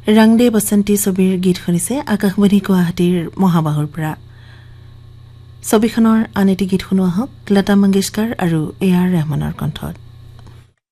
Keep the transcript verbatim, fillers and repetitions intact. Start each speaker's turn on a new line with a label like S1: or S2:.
S1: ৰং দে বসন্তী ছবিৰ গীত শুনিছে আকাশবাণী গুৱাহাটীৰ মহাবাহুৰ পৰা ছবিখনৰ আন এটি গীত শুনোৱা হওক লতা মংগেশকাৰ আৰু এ আৰ ৰহমানৰ কণ্ঠত